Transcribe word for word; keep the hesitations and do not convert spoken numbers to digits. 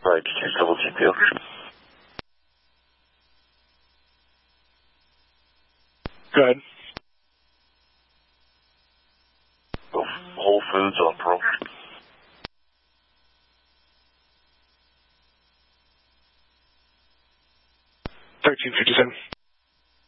Right, just double G P O. Go ahead. Whole Foods on Pearl. thirteen fifty-seven.